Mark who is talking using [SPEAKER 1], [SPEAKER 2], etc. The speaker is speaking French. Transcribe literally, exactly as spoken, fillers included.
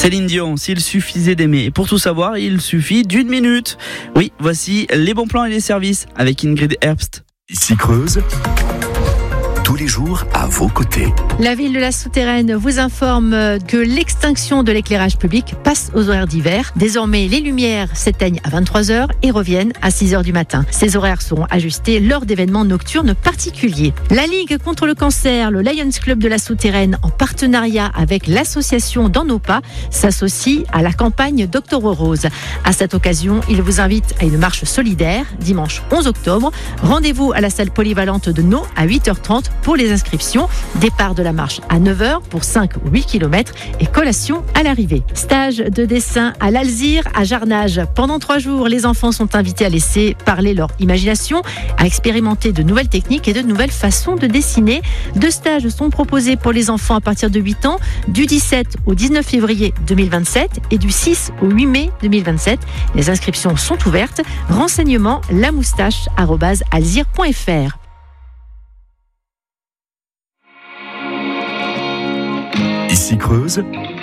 [SPEAKER 1] Céline Dion, s'il suffisait d'aimer. Pour tout savoir, il suffit d'une minute. Oui, voici les bons plans et les services avec Ingrid Herbst.
[SPEAKER 2] Ici Creuse, tous les jours à vos côtés.
[SPEAKER 3] La ville de la Souterraine vous informe que l'extinction de l'éclairage public passe aux horaires d'hiver. Désormais, les lumières s'éteignent à vingt-trois heures et reviennent à six heures du matin. Ces horaires seront ajustés lors d'événements nocturnes particuliers. La Ligue contre le cancer, le Lions Club de la Souterraine, en partenariat avec l'association Dans nos pas, s'associe à la campagne d'Octobre Rose. À cette occasion, il vous invite à une marche solidaire dimanche onze octobre. Rendez-vous à la salle polyvalente de Nau à huit heures trente pour les inscriptions. Départ de la marche à neuf heures pour cinq ou huit kilomètres et collation à l'arrivée. Stage de dessin à l'Alzire à Jarnage. Pendant trois jours, les enfants sont invités à laisser parler leur imagination, à expérimenter de nouvelles techniques et de nouvelles façons de dessiner. Deux stages sont proposés pour les enfants à partir de huit ans, du dix-sept au dix-neuf février deux mille vingt-sept et du six au huit mai deux mille vingt-sept. Les inscriptions sont ouvertes. Renseignements lamoustache arobase alzire point f r.
[SPEAKER 2] Ici Creuse,